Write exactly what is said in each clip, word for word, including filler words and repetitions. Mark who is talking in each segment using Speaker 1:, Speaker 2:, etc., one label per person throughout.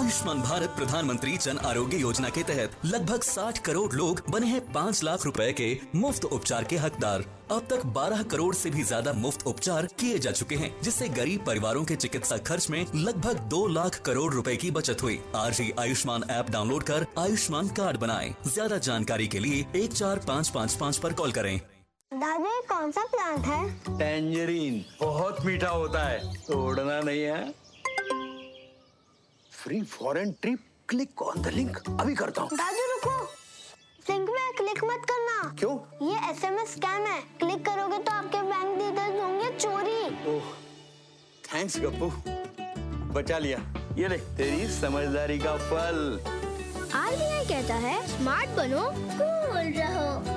Speaker 1: आयुष्मान भारत प्रधानमंत्री जन आरोग्य योजना के तहत लगभग साठ करोड़ लोग बने हैं पाँच लाख रुपए के मुफ्त उपचार के हकदार। अब तक बारह करोड़ से भी ज्यादा मुफ्त उपचार किए जा चुके हैं, जिससे गरीब परिवारों के चिकित्सा खर्च में लगभग दो लाख करोड़ रुपए की बचत हुई। आज ही आयुष्मान ऐप डाउनलोड कर आयुष्मान कार्ड बनाएं। ज्यादा जानकारी के लिए एक चार पाँच पाँच पाँच पर कॉल करें।
Speaker 2: दादा ये कौन सा प्लांट है?
Speaker 3: टैंजरीन, बहुत मीठा होता है, तोड़ना नहीं है। Free foreign trip, click on the link, अभी करता हूँ।
Speaker 2: दादू रुको, लिंक में क्लिक मत करना।
Speaker 3: क्यों?
Speaker 2: ये एसएमएस स्कैम है, क्लिक करोगे तो आपके बैंक डिटेल्स होंगे चोरी।
Speaker 3: ओह, थैंक्स गप्पू, बचा लिया। ये ले तेरी समझदारी का फल।
Speaker 2: आरबीआई कहता है स्मार्ट बनो, कूल रहो।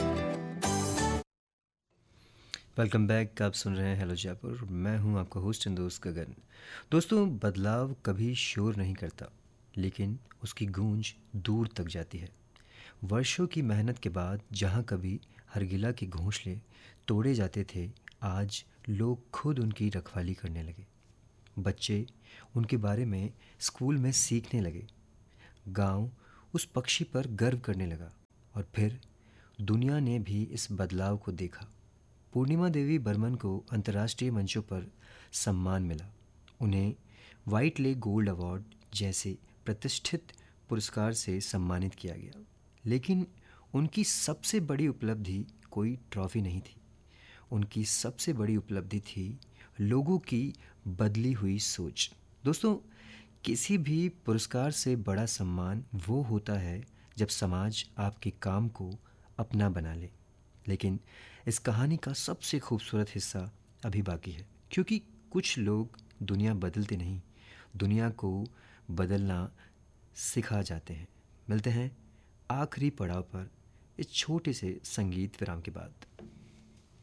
Speaker 4: Welcome back. आप सुन रहे हैं हेलो जयपुर। मैं हूं आपका होस्ट एंड दोस्त गगन। दोस्तों, बदलाव कभी शोर नहीं करता, लेकिन उसकी गूंज दूर तक जाती है। वर्षों की मेहनत के बाद जहां कभी हरगिला के घोंसले तोड़े जाते थे, आज लोग खुद उनकी रखवाली करने लगे। बच्चे उनके बारे में स्कूल में सीखने लगे। गांव उस पक्षी पर गर्व करने लगा और फिर दुनिया ने भी इस बदलाव को देखा। पूर्णिमा देवी बर्मन को अंतर्राष्ट्रीय मंचों पर सम्मान मिला। उन्हें व्हाइट लेक गोल्ड अवार्ड जैसे प्रतिष्ठित पुरस्कार से सम्मानित किया गया, लेकिन उनकी सबसे बड़ी उपलब्धि कोई ट्रॉफी नहीं थी। उनकी सबसे बड़ी उपलब्धि थी लोगों की बदली हुई सोच। दोस्तों, किसी भी पुरस्कार से बड़ा सम्मान वो होता है जब समाज आपके काम को अपना बना ले। लेकिन इस कहानी का सबसे खूबसूरत हिस्सा अभी बाकी है, क्योंकि कुछ लोग दुनिया बदलते नहीं, दुनिया को बदलना सिखा जाते हैं। मिलते हैं आखिरी पड़ाव पर इस छोटे से संगीत विराम के बाद।